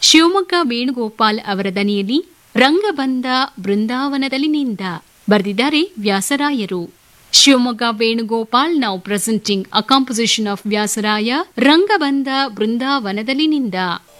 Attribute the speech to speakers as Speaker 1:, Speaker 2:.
Speaker 1: ಶಿವಮೊಗ್ಗ ವೇಣುಗೋಪಾಲ್ ಅವರ ದನಿಯಲ್ಲಿ ರಂಗಬಂಧ ಬೃಂದಾವನದಲ್ಲಿನಿಂದ ಬರೆದಿದ್ದಾರೆ ವ್ಯಾಸರಾಯರು. Shivamogga Venugopal now presenting a composition of Vyasaraya ರಂಗಬಂಧ ಬೃಂದಾವನದಲ್ಲಿನಿಂದ.